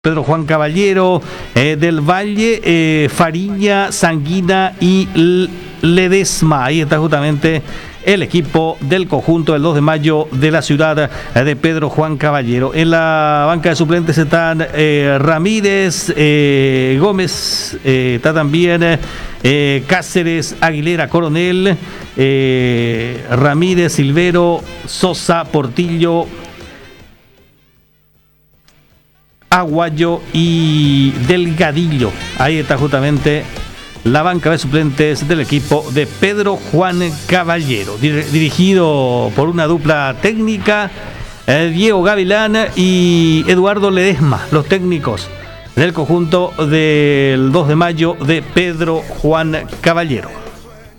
Pedro Juan Caballero, del Valle, Fariña, Sanguina y Ledesma. Ahí está justamente el equipo del conjunto del 2 de mayo de la ciudad de Pedro Juan Caballero. En la banca de suplentes están Ramírez, Gómez, está también Cáceres, Aguilera, Coronel, Ramírez, Silvero, Sosa, Portillo, Aguayo y Delgadillo. Ahí está justamente la banca de suplentes del equipo de Pedro Juan Caballero, dirigido por una dupla técnica, Diego Gavilán y Eduardo Ledesma, los técnicos del conjunto del 2 de mayo de Pedro Juan Caballero.